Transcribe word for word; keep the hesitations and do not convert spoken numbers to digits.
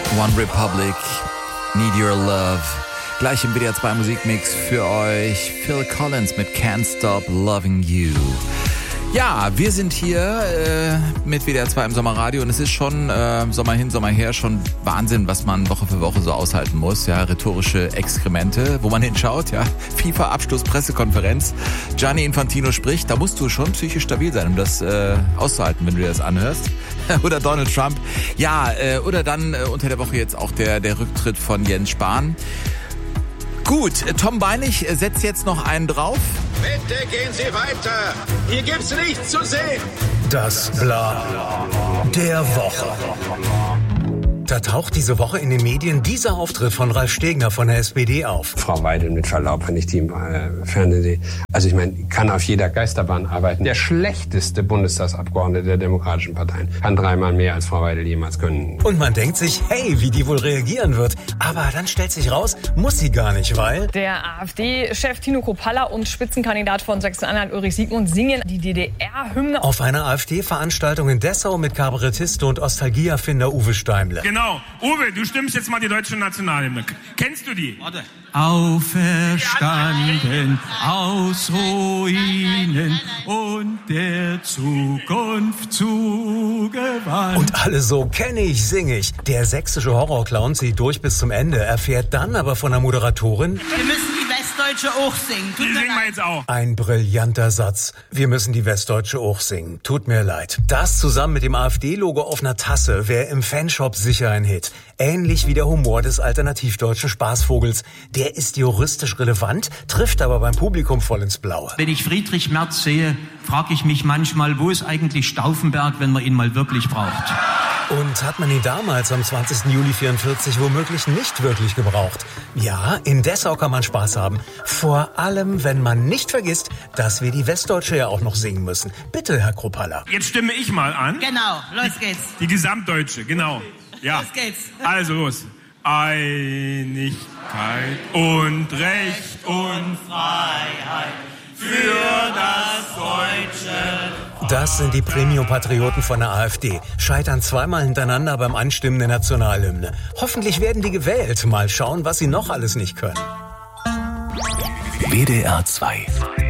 One Republic, Need Your Love. Gleich im W D R zwei Musikmix für euch Phil Collins mit Can't Stop Loving You. Ja, wir sind hier äh, mit W D R zwei im Sommerradio und es ist schon äh, Sommer hin, Sommer her schon Wahnsinn, was man Woche für Woche so aushalten muss. Ja, rhetorische Exkremente, wo man hinschaut, ja, FIFA-Abschluss-Pressekonferenz. Gianni Infantino spricht, da musst du schon psychisch stabil sein, um das äh, auszuhalten, wenn du dir das anhörst. Oder Donald Trump. Ja, äh, oder dann äh, unter der Woche jetzt auch der, der Rücktritt von Jens Spahn. Gut, Tom Beinig setzt jetzt noch einen drauf. Bitte gehen Sie weiter. Hier gibt's nichts zu sehen. Das Bla der Woche. Da taucht diese Woche in den Medien dieser Auftritt von Ralf Stegner von der S P D auf. Frau Weidel, mit Verlaub, wenn ich die im äh, Fernsehen sehe. Also ich meine, kann auf jeder Geisterbahn arbeiten. Der schlechteste Bundestagsabgeordnete der demokratischen Parteien kann dreimal mehr als Frau Weidel jemals können. Und man denkt sich, hey, wie die wohl reagieren wird. Aber dann stellt sich raus, muss sie gar nicht, weil... Der AfD-Chef Tino Kropalla und Spitzenkandidat von Sachsen-Anhalt Ulrich Siegmund singen die D D R-Hymne. Auf einer AfD-Veranstaltung in Dessau mit Kabarettiste und Ostalgie-Erfinder Uwe Steimle. Genau. Uwe, du stimmst jetzt mal die deutsche Nationalhymne. Kennst du die? Warte. Auferstanden aus Ruinen und der Zukunft zugewandt. Und alle so, kenne ich, singe ich. Der sächsische Horrorclown zieht durch bis zum Ende, erfährt dann aber von der Moderatorin: Wir müssen die Westdeutsche auch singen. Die singen wir jetzt auch. Ein brillanter Satz. Wir müssen die Westdeutsche auch singen. Tut mir leid. Das zusammen mit dem AfD-Logo auf einer Tasse wäre im Fanshop sicher ein Hit. Ähnlich wie der Humor des alternativdeutschen Spaßvogels. Der ist juristisch relevant, trifft aber beim Publikum voll ins Blaue. Wenn ich Friedrich Merz sehe, frage ich mich manchmal, wo ist eigentlich Stauffenberg, wenn man ihn mal wirklich braucht? Und hat man ihn damals am zwanzigsten Juli vierundvierzig womöglich nicht wirklich gebraucht? Ja, in Dessau kann man Spaß haben. Vor allem, wenn man nicht vergisst, dass wir die Westdeutsche ja auch noch singen müssen. Bitte, Herr Kropalla. Jetzt stimme ich mal an. Genau, los geht's. Die Gesamtdeutsche, genau. Ja. Los geht's. Also los. Einigkeit und Recht und Freiheit für das Deutsche. Das sind die Premium-Patrioten von der AfD. Scheitern zweimal hintereinander beim Anstimmen der Nationalhymne. Hoffentlich werden die gewählt. Mal schauen, was sie noch alles nicht können. W D R zwei